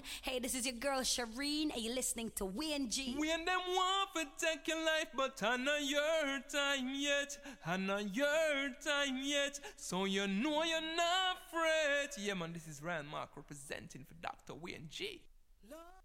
Hey, this is your girl Shireen, and you're listening to Wayne G. When them want to take your life, but I know your time yet. I know your time yet. So you know you're not afraid. Yeah, man, this is Ryan Mark representing for Dr. Wayne G.